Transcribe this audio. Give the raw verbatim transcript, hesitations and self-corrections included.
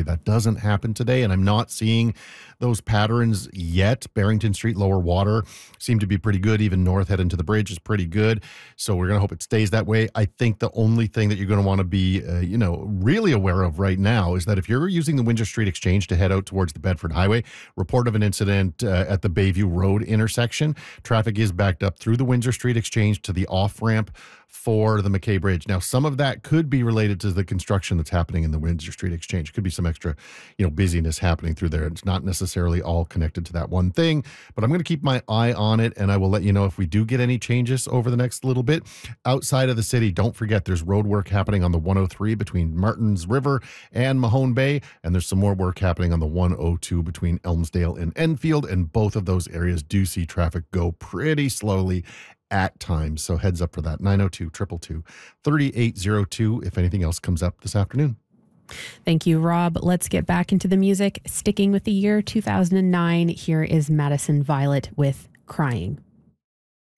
That doesn't happen today, and I'm not seeing those patterns yet. Barrington Street, lower water, seem to be pretty good. Even north heading to the bridge is pretty good. So we're going to hope it stays that way. I think the only thing that you're going to want to be, uh, you know, really aware of right now is that if you're using the Windsor Street Exchange to head out towards the Bedford Highway, report of an incident uh, at the Bayview Road intersection. Traffic is backed up through the Windsor Street Exchange to the off-ramp for the McKay Bridge. Now, some of that could be related to the construction that's happening in the Windsor Street Exchange. Could be some extra, you know, busyness happening through there. It's not necessarily all connected to that one thing, but I'm going to keep my eye on it, and I will let you know if we do get any changes over the next little bit. Outside of the city, don't forget there's road work happening on the one oh three between Martins River and Mahone Bay, and there's some more work happening on the one oh two between Elmsdale and Enfield, and both of those areas do see traffic go pretty slowly at times. So heads up for that. nine oh two, two two two, three eight oh two if anything else comes up this afternoon. Thank you, Rob. Let's get back into the music. Sticking with the year two thousand nine, here is Madison Violet with Crying.